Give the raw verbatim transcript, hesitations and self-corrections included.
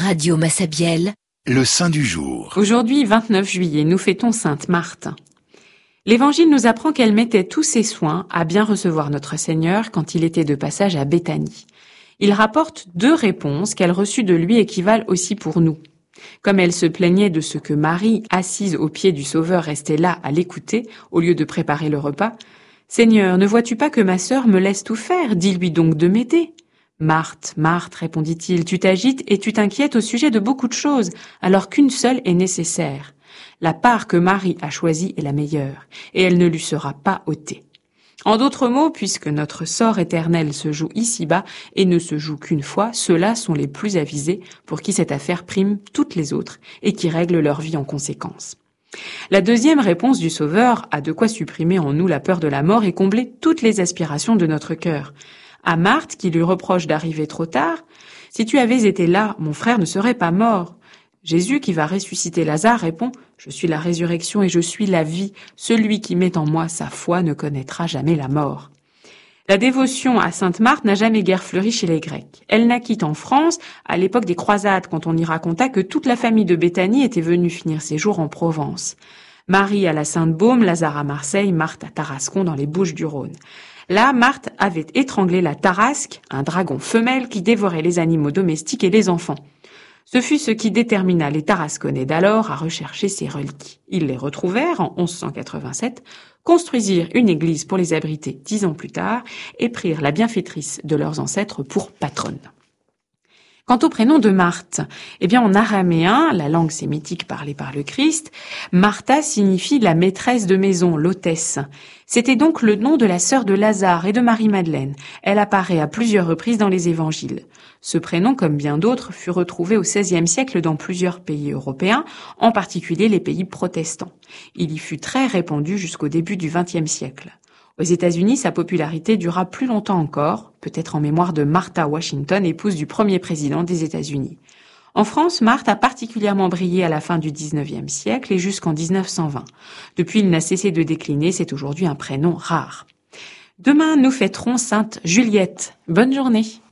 Radio Massabielle, le saint du jour. Aujourd'hui, vingt-neuf juillet, nous fêtons Sainte Marthe. L'Évangile nous apprend qu'elle mettait tous ses soins à bien recevoir notre Seigneur quand il était de passage à Béthanie. Il rapporte deux réponses qu'elle reçut de lui et qui valent aussi pour nous. Comme elle se plaignait de ce que Marie, assise aux pieds du Sauveur, restait là à l'écouter, au lieu de préparer le repas, « Seigneur, ne vois-tu pas que ma sœur me laisse tout faire? Dis-lui donc de m'aider. » « Marthe, Marthe, répondit-il, tu t'agites et tu t'inquiètes au sujet de beaucoup de choses, alors qu'une seule est nécessaire. La part que Marie a choisie est la meilleure, et elle ne lui sera pas ôtée. » En d'autres mots, puisque notre sort éternel se joue ici-bas et ne se joue qu'une fois, ceux-là sont les plus avisés pour qui cette affaire prime toutes les autres et qui règlent leur vie en conséquence. La deuxième réponse du Sauveur a de quoi supprimer en nous la peur de la mort et combler toutes les aspirations de notre cœur. À Marthe, qui lui reproche d'arriver trop tard, « Si tu avais été là, mon frère ne serait pas mort. » Jésus, qui va ressusciter Lazare, répond « Je suis la résurrection et je suis la vie. Celui qui met en moi sa foi ne connaîtra jamais la mort. » La dévotion à Sainte Marthe n'a jamais guère fleuri chez les Grecs. Elle naquit en France à l'époque des croisades, quand on y raconta que toute la famille de Béthanie était venue finir ses jours en Provence. Marie à la Sainte-Baume, Lazare à Marseille, Marthe à Tarascon dans les Bouches-du-Rhône. Là, Marthe avait étranglé la tarasque, un dragon femelle qui dévorait les animaux domestiques et les enfants. Ce fut ce qui détermina les Tarasconnais d'alors à rechercher ces reliques. Ils les retrouvèrent en onze cent quatre-vingt-sept, construisirent une église pour les abriter dix ans plus tard et prirent la bienfaitrice de leurs ancêtres pour patronne. Quant au prénom de Marthe, eh bien en araméen, la langue sémitique parlée par le Christ, Martha signifie la maîtresse de maison, l'hôtesse. C'était donc le nom de la sœur de Lazare et de Marie-Madeleine. Elle apparaît à plusieurs reprises dans les évangiles. Ce prénom, comme bien d'autres, fut retrouvé au seizième siècle dans plusieurs pays européens, en particulier les pays protestants. Il y fut très répandu jusqu'au début du vingtième siècle. Aux États-Unis, sa popularité dura plus longtemps encore, peut-être en mémoire de Martha Washington, épouse du premier président des États-Unis. En France, Marthe a particulièrement brillé à la fin du dix-neuvième siècle et jusqu'en dix-neuf cent vingt. Depuis, il n'a cessé de décliner, c'est aujourd'hui un prénom rare. Demain, nous fêterons Sainte Juliette. Bonne journée.